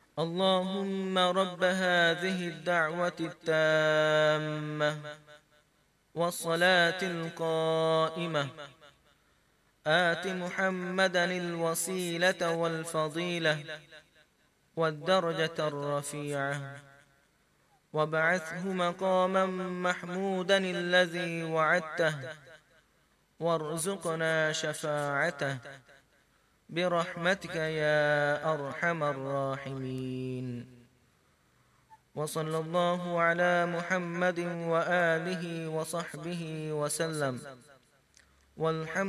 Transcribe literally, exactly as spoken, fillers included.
اللهم رب هذه الدعوة التامة والصلاة القائمة آت محمدا الوسيلة والفضيلة والدرجة الرفيعة وابعثه مقاما محمودا الذي وعدته وارزقنا شفاعته برحمتك يا أرحم الراحمين. وصلى الله على محمد وآله وصحبه وسلم والحمد